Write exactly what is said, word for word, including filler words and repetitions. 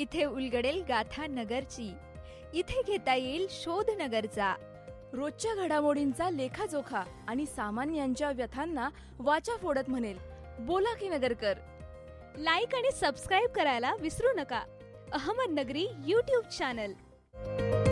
इथे उलगडेल गाथा नगरची, इथे घेता येईल शोध नगरचा. रोजच्या घडामोडींचा लेखाजोखा आणि सामान्यांच्या व्यथांना वाचा फोडत म्हणेल, बोला की नगरकर. लाईक आणि सबस्क्राईब करायला विसरू नका. अहमदनगरी यूट्यूब चॅनल.